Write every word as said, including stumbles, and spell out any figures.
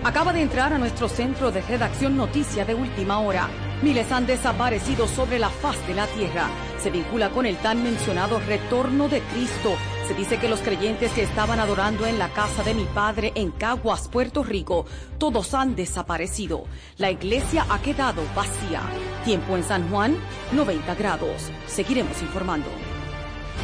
Acaba de entrar a nuestro centro de redacción noticia de última hora. Miles han desaparecido sobre la faz de la tierra. Se vincula con el tan mencionado retorno de Cristo. Se dice que los creyentes que estaban adorando en la casa de mi padre en Caguas, Puerto Rico, todos han desaparecido. La iglesia ha quedado vacía. Tiempo en San Juan, noventa grados. Seguiremos informando.